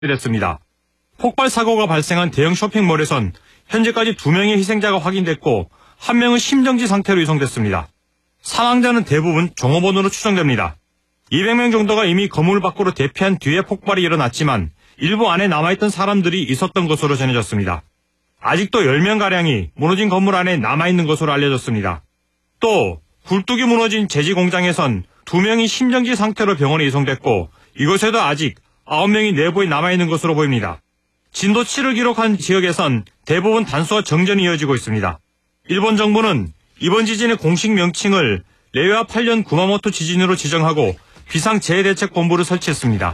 됐습니다. 폭발 사고가 발생한 대형 쇼핑몰에선 현재까지 2명의 희생자가 확인됐고 1명은 심정지 상태로 이송됐습니다. 사망자는 대부분 종업원으로 추정됩니다. 200명 정도가 이미 건물 밖으로 대피한 뒤에 폭발이 일어났지만 일부 안에 남아있던 사람들이 있었던 것으로 전해졌습니다. 아직도 10명가량이 무너진 건물 안에 남아있는 것으로 알려졌습니다. 또 굴뚝이 무너진 제지 공장에선 2명이 심정지 상태로 병원에 이송됐고 이곳에도 아직 9명이 내부에 남아있는 것으로 보입니다. 진도 7을 기록한 지역에선 대부분 단수와 정전이 이어지고 있습니다. 일본 정부는 이번 지진의 공식 명칭을 레이와 8년 구마모토 지진으로 지정하고 비상재해대책본부를 설치했습니다.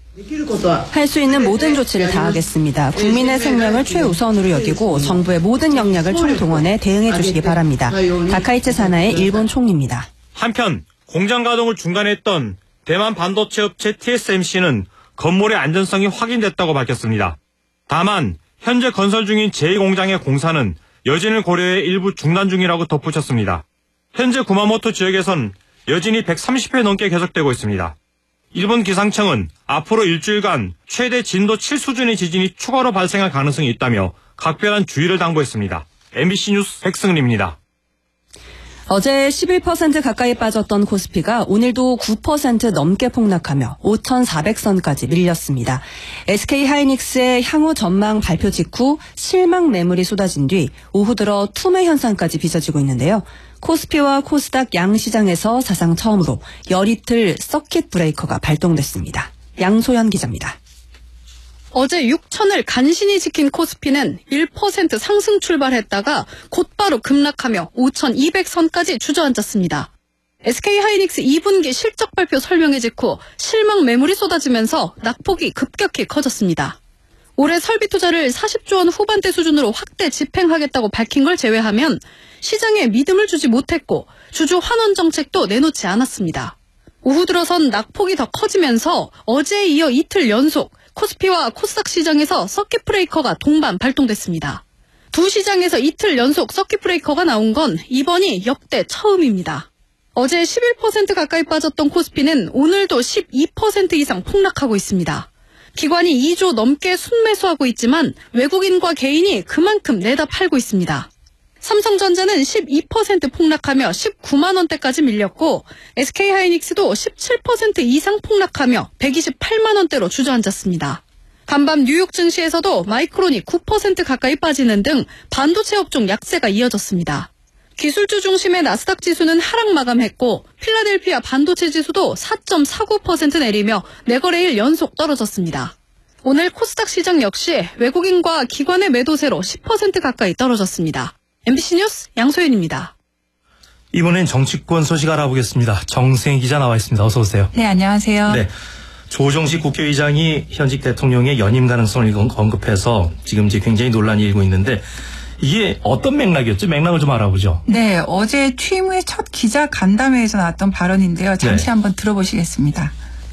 할 수 있는 모든 조치를 다하겠습니다. 국민의 생명을 최우선으로 여기고 정부의 모든 역량을 총동원해 대응해 주시기 바랍니다. 다카이치 사나의 일본 총리입니다. 한편 공장 가동을 중단했던 대만 반도체 업체 TSMC는 건물의 안전성이 확인됐다고 밝혔습니다. 다만 현재 건설 중인 제2공장의 공사는 여진을 고려해 일부 중단 중이라고 덧붙였습니다. 현재 구마모토 지역에선 여진이 130회 넘게 계속되고 있습니다. 일본 기상청은 앞으로 일주일간 최대 진도 7 수준의 지진이 추가로 발생할 가능성이 있다며 각별한 주의를 당부했습니다. MBC 뉴스 백승은입니다. 어제 11% 가까이 빠졌던 코스피가 오늘도 9% 넘게 폭락하며 5,400선까지 밀렸습니다. SK하이닉스의 향후 전망 발표 직후 실망 매물이 쏟아진 뒤 오후 들어 투매 현상까지 빚어지고 있는데요. 코스피와 코스닥 양 시장에서 사상 처음으로 열이틀 서킷 브레이커가 발동됐습니다. 양소연 기자입니다. 어제 6천을 간신히 지킨 코스피는 1% 상승 출발했다가 곧바로 급락하며 5,200선까지 주저앉았습니다. SK하이닉스 2분기 실적 발표 설명회 직후 실망 매물이 쏟아지면서 낙폭이 급격히 커졌습니다. 올해 설비 투자를 40조 원 후반대 수준으로 확대 집행하겠다고 밝힌 걸 제외하면 시장에 믿음을 주지 못했고 주주 환원 정책도 내놓지 않았습니다. 오후 들어선 낙폭이 더 커지면서 어제에 이어 이틀 연속 코스피와 코스닥 시장에서 서킷 브레이커가 동반 발동됐습니다. 두 시장에서 이틀 연속 서킷 브레이커가 나온 건 이번이 역대 처음입니다. 어제 11% 가까이 빠졌던 코스피는 오늘도 12% 이상 폭락하고 있습니다. 기관이 2조 넘게 순매수하고 있지만 외국인과 개인이 그만큼 내다 팔고 있습니다. 삼성전자는 12% 폭락하며 19만 원대까지 밀렸고 SK하이닉스도 17% 이상 폭락하며 128만 원대로 주저앉았습니다. 간밤 뉴욕 증시에서도 마이크론이 9% 가까이 빠지는 등 반도체 업종 약세가 이어졌습니다. 기술주 중심의 나스닥 지수는 하락 마감했고 필라델피아 반도체 지수도 4.49% 내리며 4거래일 연속 떨어졌습니다. 오늘 코스닥 시장 역시 외국인과 기관의 매도세로 10% 가까이 떨어졌습니다. MBC 뉴스 양소연입니다. 이번엔 정치권 소식 알아보겠습니다. 정세희 기자 나와 있습니다. 어서 오세요. 네, 안녕하세요. 네, 조정식 국회의장이 현직 대통령의 연임 가능성을 언급해서 지금 굉장히 논란이 일고 있는데 이게 어떤 맥락이었죠? 맥락을 좀 알아보죠. 네, 어제 취임 후에 첫 기자 간담회에서 나왔던 발언인데요. 잠시 한번 들어보시겠습니다.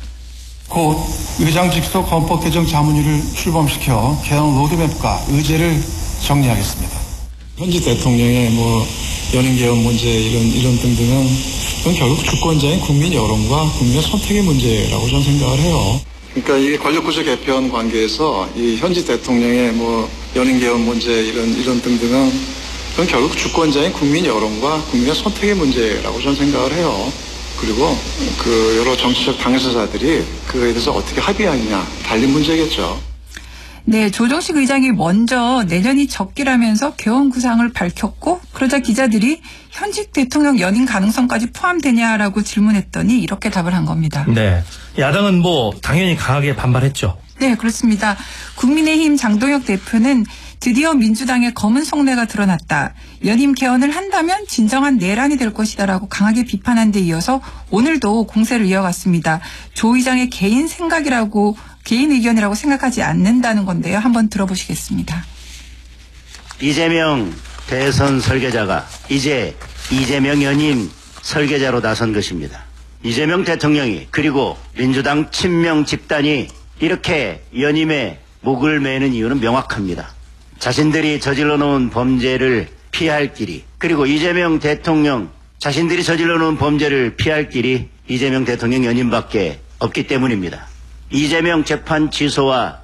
곧 의장 직속 헌법 개정 자문위를 출범시켜 개헌 로드맵과 의제를 정리하겠습니다. 현직 대통령의 연임 개헌 문제 이런 등등은 그건 결국 주권자인 국민 여론과 국민의 선택의 문제라고 저는 생각을 해요. 그러니까 이 권력구조 개편 관계에서 이 현직 대통령의 연임 개헌 문제 이런 등등은 그건 결국 주권자인 국민 여론과 국민의 선택의 문제라고 저는 생각을 해요. 그리고 그 여러 정치적 당사자들이 그거에 대해서 어떻게 합의하느냐 달린 문제겠죠. 네, 조정식 의장이 먼저 내년이 적기라면서 개헌 구상을 밝혔고 그러자 기자들이 현직 대통령 연임 가능성까지 포함되냐라고 질문했더니 이렇게 답을 한 겁니다. 네, 야당은 당연히 강하게 반발했죠. 네, 그렇습니다. 국민의힘 장동혁 대표는 드디어 민주당의 검은 속내가 드러났다. 연임 개헌을 한다면 진정한 내란이 될 것이다라고 강하게 비판한 데 이어서 오늘도 공세를 이어갔습니다. 조 의장의 개인 의견이라고 생각하지 않는다는 건데요. 한번 들어보시겠습니다. 이재명 대선 설계자가 이제 이재명 연임 설계자로 나선 것입니다. 이재명 대통령이 그리고 민주당 친명 집단이 이렇게 연임에 목을 매는 이유는 명확합니다. 자신들이 저질러 놓은 범죄를 피할 길이, 그리고 이재명 대통령 자신들이 저질러 놓은 범죄를 피할 길이 이재명 대통령 연임밖에 없기 때문입니다. 이재명 재판 취소와